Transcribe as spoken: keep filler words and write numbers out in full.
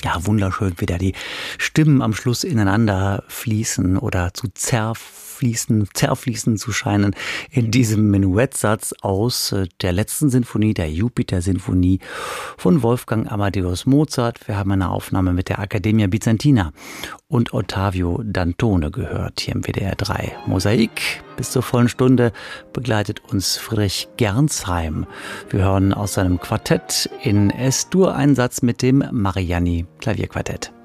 Ja, wunderschön, wie da die Stimmen am Schluss ineinander fließen oder zu zerfließen, zerfließen zu scheinen in diesem Menuettsatz aus der letzten Sinfonie, der Jupiter-Sinfonie von Wolfgang Amadeus Mozart. Wir haben eine Aufnahme mit der Accademia Bizantina und Ottavio Dantone gehört, hier im W D R drei. Mosaik bis zur vollen Stunde begleitet uns Friedrich Gernsheim. Wir hören aus seinem Quartett in S-Dur einen Satz mit dem Mariani Klavierquartett.